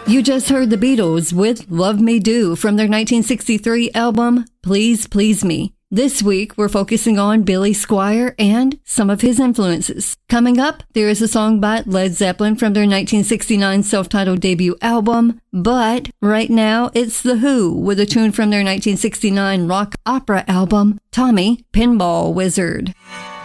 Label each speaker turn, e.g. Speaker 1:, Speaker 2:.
Speaker 1: You just heard the Beatles with Love Me Do from their 1963 album, Please Please Me. This week, we're focusing on Billy Squier and some of his influences. Coming up, there is a song by Led Zeppelin from their 1969 self-titled debut album. But right now, it's The Who with a tune from their 1969 rock opera album, Tommy Pinball Wizard.